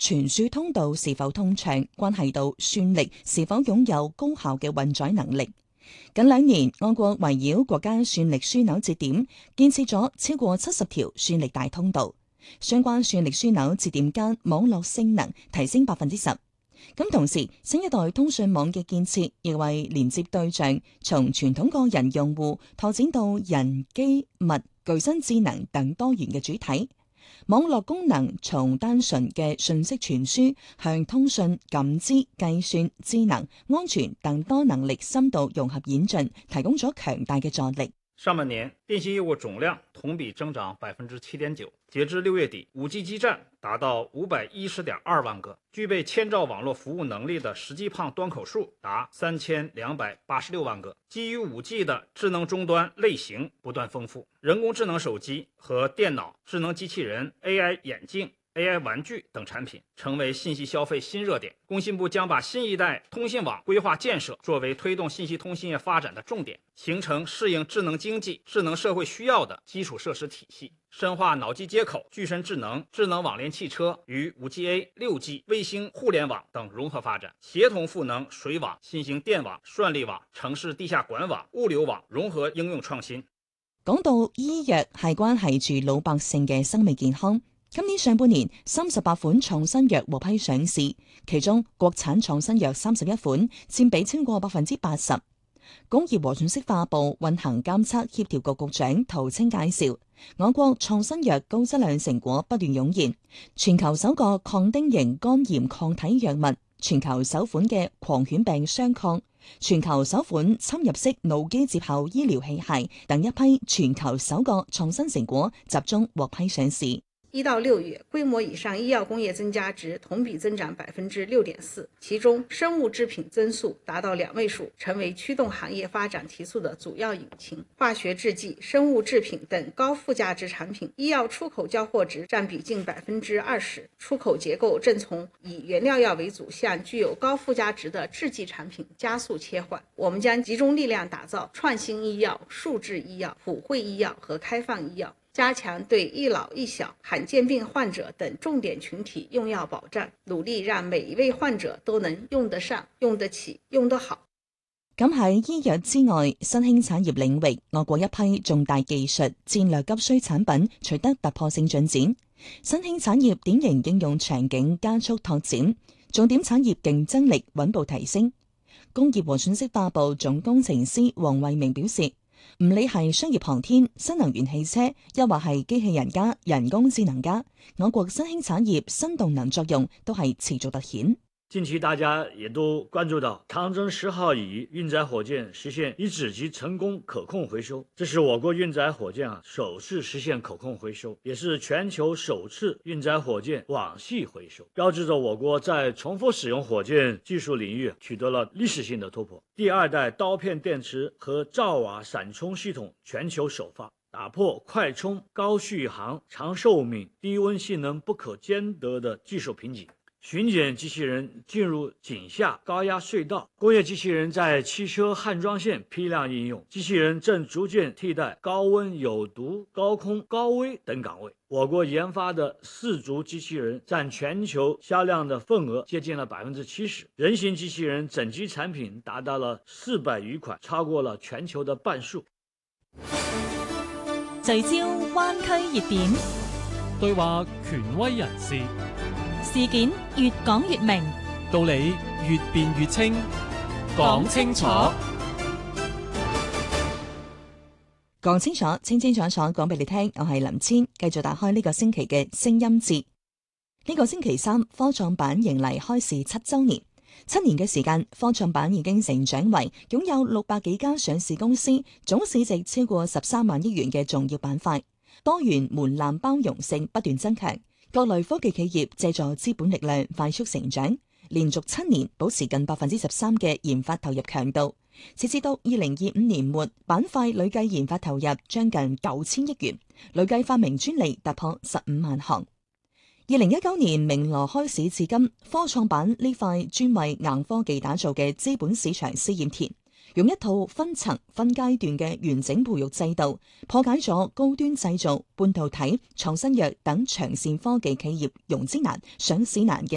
傳輸通道是否通暢，關係到算力是否擁有高效嘅運載能力。近2年，我國圍繞國家算力樞紐節點，建設咗超過70條算力大通道，相關算力樞紐節點間網絡性能提升10%。咁同時，新一代通訊網嘅建設亦為連接對象從傳統個人用戶拓展到人機物具身智能等多元嘅主體。網絡功能從單純嘅信息傳輸向通訊、感知、計算、智能、安全等多能力深度融合演進，提供咗強大嘅助力。 上半年電信業務總量同比增長7.9%，截至6月底，5G 基站達到510.2萬個，具備千兆網絡服務能力的實際胖端口數達3286萬個。基於5G 的智能終端類型不斷豐富，人工智能手機和電腦、智能機器人、AI 眼鏡、AI 玩具等產品成為信息消費新熱點。工信部將把新一代通信網規劃建設作為推動信息通信業發展的重點，形成適應智能經濟、智能社會需要的基礎設施體系，深化腦機接口、具身智能、智能網聯汽車與 5G-A、6G、衛星互聯網等融合發展，協同賦能水網、新型電網、算力網、城市地下管網、物流網融合應用創新。 講到醫藥係關係住老百姓嘅生命健康。今年上半年，38款創新藥獲批上市，其中國產創新藥31款，佔比超過80%。工業和信息化部運行監測協調局局長陶青介紹，我國創新藥高質量成果不斷湧現，全球首個抗丁型肝炎抗體藥物，全球首款嘅狂犬病雙抗，全球首款侵入式腦機接口醫療器械等一批全球首個創新成果集中獲批上市。 1到6月，規模以上醫藥工業增加值同比增長6.4%，其中生物製品增速達到2位數，成為驅動行業發展提速的主要引擎。化學製劑、生物製品等高附加值產品，醫藥出口交貨值佔比近20%，出口結構正從以原料藥為主向具有高附加值的製劑產品加速切換。我們將集中力量打造創新醫藥、數字醫藥、普惠醫藥和開放醫藥，加強對一老一小、罕見病患者等重點群體用藥保障，努力讓每一位患者都能用得上、用得起、用得好。 咁喺醫藥之外，新興產業領域，我國一批重大技術戰略急需產品取得突破性進展，新興產業典型應用場景加速拓展，重點產業競爭力穩步提升。工業和信息化部總工程師黃惠明表示，唔理係商業航天、新能源汽車，又或係機器人加人工智能加，我國新興產業新動能作用都係持續凸顯。 近期大家也都關注到長征10號乙運載火箭實現一指級成功可控回收，這是我國運載火箭首次實現可控回收，也是全球首次運載火箭網繫回收，標誌着我國在重複使用火箭技術領域取得了歷史性的突破。第2代刀片電池和兆瓦閃充系統全球首發，打破快充、高續航、長壽命、低溫性能不可兼得的技術瓶頸。巡檢機器人進入井下高壓隧道，工業機器人在汽車焊裝線批量應用，機器人正逐漸替代高溫、有毒、高空、高危等崗位。我國研發的4足機器人佔全球銷量的份額接近了70%，人形機器人整機產品達到了400餘款，超過了全球的半數。 聚焦灣區熱點， 對話權威人士， 事件越講越明， 道理越辯越清，講清楚， 講清楚，清清楚楚講俾你聽。我係林千，繼續打開呢個星期嘅聲音節。呢個星期3，科創板迎嚟開市7週年。7年嘅時間，科創板已經成長為擁有600幾家上市公司，總市值超過13萬億元嘅重要板塊。多元門檻包容性不斷增強。各類科技企業借助資本力量快速成長，連續7年保持近13%嘅研發投入強度。截至到2025年末，板塊累計研發投入將近9000億元，累計發明專利突破15萬項。2019年鳴鑼開市至今，科創板呢塊專為硬科技打造嘅資本市場試驗田，用一套分層分階段嘅完整培育制度，破解咗高端製造、半導體、創新藥等長線科技企業融資難、上市難嘅